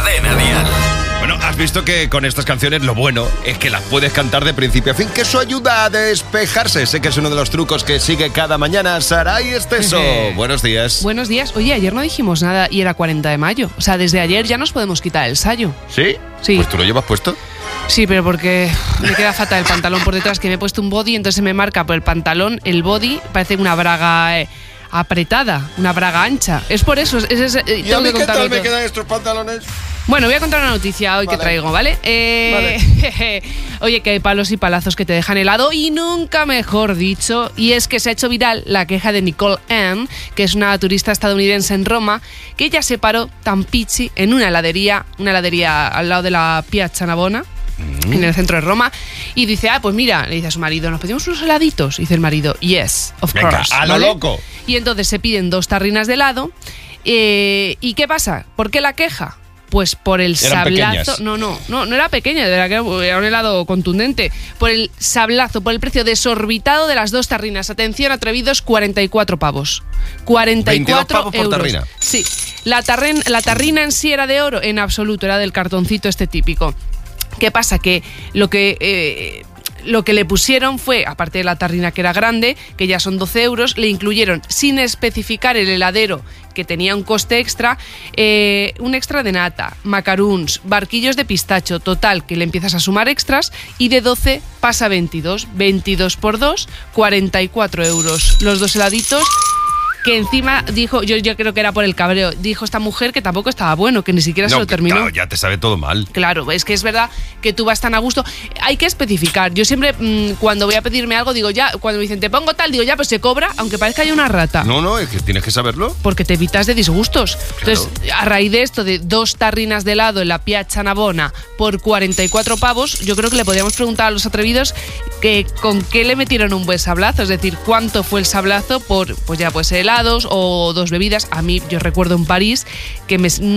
Cadena Dial. Bueno, has visto que con estas canciones lo bueno es que las puedes cantar de principio a fin, que eso ayuda a despejarse. Sé que es uno de los trucos que sigue cada mañana Saray Esteso. Buenos días. Buenos días. Oye, ayer no dijimos nada y era 40 de mayo. O sea, desde ayer ya nos podemos quitar el sayo. ¿Sí? Sí. Pues tú lo llevas puesto. Sí, pero porque me queda fatal el pantalón por detrás, que me he puesto un body, entonces se me marca por el pantalón, el body, parece una braga apretada, una braga ancha. Es por eso. ¿Y a mí qué tal me quedan estos pantalones? Bueno, voy a contar una noticia hoy que traigo, ¿vale? Vale. Oye, que hay palos y palazos que te dejan helado y nunca mejor dicho. Y es que se ha hecho viral la queja de Nicole Ann, que es una turista estadounidense en Roma, que ella se paró tan pichi en una heladería al lado de la Piazza Navona, en el centro de Roma, y dice, pues mira, le dice a su marido, ¿nos pedimos unos heladitos? Y dice el marido, yes, of Venga, course. a lo ¿vale? loco. Y entonces se piden 2 tarrinas de helado. ¿Y qué pasa? ¿Por qué la queja? Pues por el sablazo. No era pequeña, de verdad que era un helado contundente. Por el sablazo, por el precio desorbitado de las 2 tarrinas. Atención, atrevidos, 44 pavos. 44 pavos por euros. tarrina. Sí. La tarrina en sí era de oro, en absoluto, era del cartoncito este típico. ¿Qué pasa? Que lo que le pusieron fue, aparte de la tarrina que era grande, que ya son 12 euros, le incluyeron, sin especificar el heladero, que tenía un coste extra, un extra de nata, macaruns, barquillos de pistacho, total, que le empiezas a sumar extras, y de 12 pasa a 22. 22 por 2, 44 euros. Los 2 heladitos, que encima dijo, yo creo que era por el cabreo, dijo esta mujer que tampoco estaba bueno, que ni siquiera se lo terminó. Claro, ya te sabe todo mal. Claro, es que es verdad que tú vas tan a gusto. Hay que especificar. Yo siempre, cuando voy a pedirme algo, digo ya, cuando me dicen te pongo tal, digo ya, pues se cobra, aunque parezca haya una rata. No, es que tienes que saberlo. Porque te evitas de disgustos. Claro. Entonces, a raíz de esto, de 2 tarrinas de helado en la Piazza Navona por 44 pavos, yo creo que le podríamos preguntar a los atrevidos que con qué le metieron un buen sablazo. Es decir, cuánto fue el sablazo por, pues ya, pues helados o 2 bebidas. A mí, yo recuerdo en París que